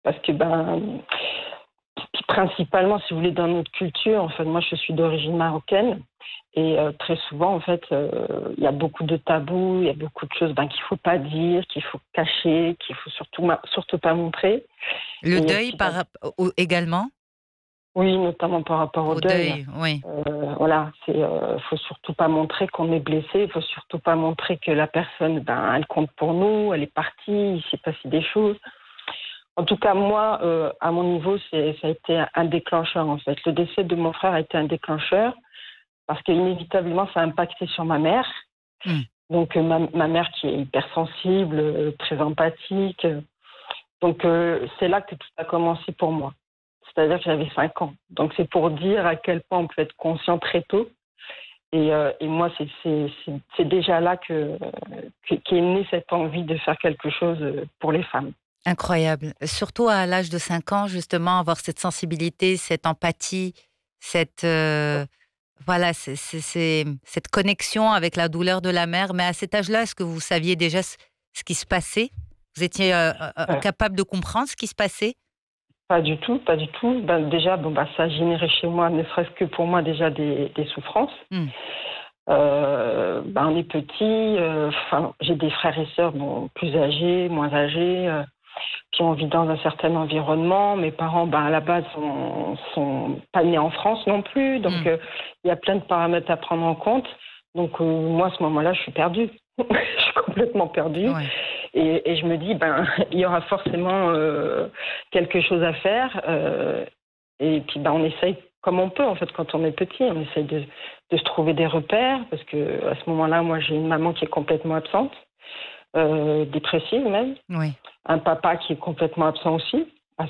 parce que principalement, si vous voulez, dans notre culture, en fait, moi, je suis d'origine marocaine. Et très souvent, en fait, il y a beaucoup de tabous, il y a beaucoup de choses qu'il faut pas dire, qu'il faut cacher, qu'il faut surtout pas montrer. Le Et deuil également? oui, notamment par rapport au Au deuil. deuil, oui. Voilà, faut surtout pas montrer qu'on est blessé, il faut surtout pas montrer que la personne, elle compte pour nous, elle est partie, il s'est passé des choses. En tout cas, moi, à mon niveau, ça a été un déclencheur, en fait. Le décès de mon frère a été un déclencheur parce qu'inévitablement, ça a impacté sur ma mère. Hmm. Donc, ma mère qui est hypersensible, très empathique. Donc, c'est là que tout a commencé pour moi. C'est-à-dire que j'avais 5 ans. Donc, c'est pour dire à quel point on peut être conscient très tôt. Et moi, c'est déjà là qu'est née cette envie de faire quelque chose pour les femmes. Incroyable. Surtout à l'âge de 5 ans, justement, avoir cette sensibilité, cette empathie, voilà, cette connexion avec la douleur de la mère. Mais à cet âge-là, est-ce que vous saviez déjà ce qui se passait? Vous étiez capable de comprendre ce qui se passait? Pas du tout, pas du tout. Déjà, ça a généré chez moi, ne serait-ce que pour moi, déjà des souffrances. Hmm. On est petit, j'ai des frères et sœurs plus âgés, moins âgés, puis on vit dans un certain environnement. Mes parents, à la base, sont pas nés en France non plus, donc il y a plein de paramètres à prendre en compte. Donc moi, à ce moment-là, je suis perdue. Je suis complètement perdue. Ouais. Et je me dis, il y aura forcément quelque chose à faire. Et puis, on essaye comme on peut, en fait, quand on est petit. On essaye de se trouver des repères, parce que à ce moment-là, moi, j'ai une maman qui est complètement absente, dépressive même. Oui. Un papa qui est complètement absent aussi.